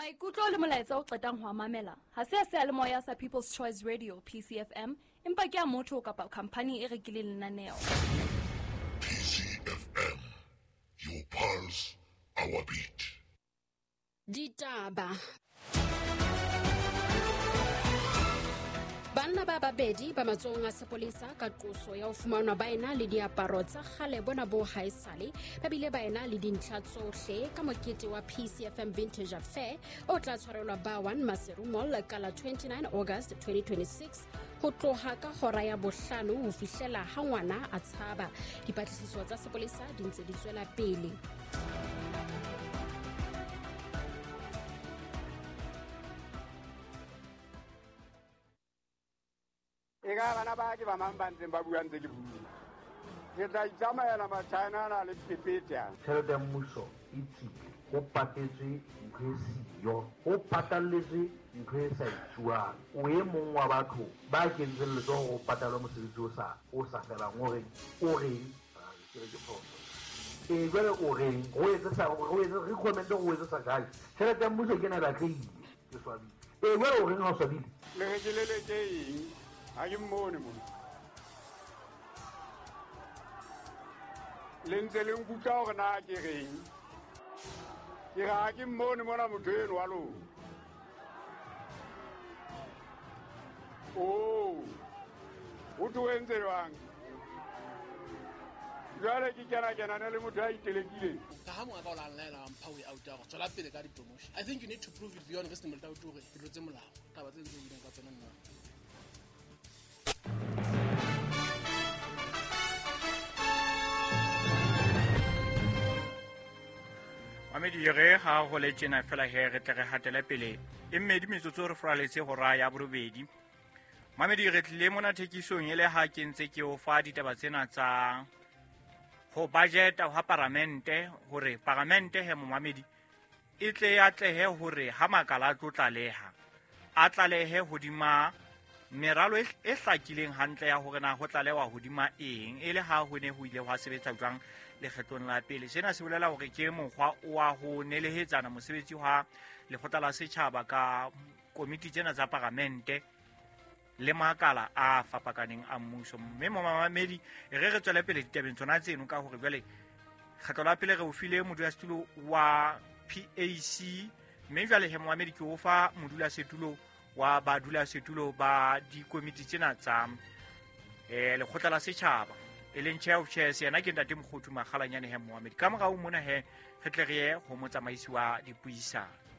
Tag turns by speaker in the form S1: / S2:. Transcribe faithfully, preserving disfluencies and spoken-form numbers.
S1: Maikutlo le molaetsa o qetang ho mamela ha se se le moya sa People's Choice Radio P C F M empa ke a motho kapa company e rekileng lenaneo.
S2: P C F M, your pulse, our beat.
S3: Ditaba. Banna ba babedi ba matsong a sepolesa ka qoso ya ho fumanwa ba ena le diaparo tsa kgale bona bo haesale ba bile ba ena le dintlha tsohle ka mokete wa P C F M Vintage Affair o tla tshwarelwa ba one Maseru Mall ka la twenty-nine August twenty twenty-six ho tloha ka hora ya bohlano ho fihlela ha ngwana a tshaba. Dipatlisiso tsa sepolesa di ntse di tswela pele.
S4: Ega bana ba ke ba mambantseng ba buang tse ke bua ke tla itsamaya ma China na le pepeta
S5: tšhelete ya mmuso e tsile go patetswe ntho e siyo go patalletswe ntho e sa itsuang o e mong wa batho ba kentseng letsogo go patalwa mosebetsi o sa o sa felang o reng o reng ke re ke phoso e jwale o reng go etsa sa go etsa re comment go etsa sa gae tšhelete ya mmuso ke na ba tlile ke swabile e jwale o reng ha o swabile
S4: le ge ke le le ke eng ha ke mmone mo le ntse le nkutla gore na ke reng ke ga ke mmone mona motho eno wa lona o o tuentse jwang jwale ke kena kena ne le motho a itelekileng
S6: ka ha mo ka o la nlaela mpha o out go tswela pele ka di-promotion. I think you need to prove it beyond reasonable doubt gore ke tlotse molao taba tse ntse o ileng ka tsona nna.
S7: Mamedi re ha go le tsena fela he re tle re hatela pele e mmedi metsotso re fraletse go ra ya borobedi. Mamedi re tle mona thekisong ele ha ke ntse ke o fa ditaba tsena tsa ho budget ha parliamente hore parliamente he mo Mamedi e tle ya tlehe hore ha makala a tlotlaleha a tlalehe hodima meralo e hlakileng hantle ya hore na ho tlalewa hodima eng ele ha ho ne ho ile ho sebetsa jwang le kgetlong la pele. Sena se bolela hore ke mokgwa wa ho nelehetsana mosebetsi wa lekgotla la setjhaba ka komiti tsena tsa parliamente le makala a fapakaneng a mmuso. Mme mo mamedi re re tswela pele ditabeng tsona tseno ka hore jwale kgetlo la pele re o file modulasetulo wa P A C mme jwale he mamedi ke o fa modulasetulo wa badulasetulo ba dikomiti tsena tsa eh lekgotla la setjhaba e leng chair of chairs yena ke ntate Mokgothu Makgalanyane he Mohammed ka morao mona he re tle re ye ho motsamaisi wa dipuisano.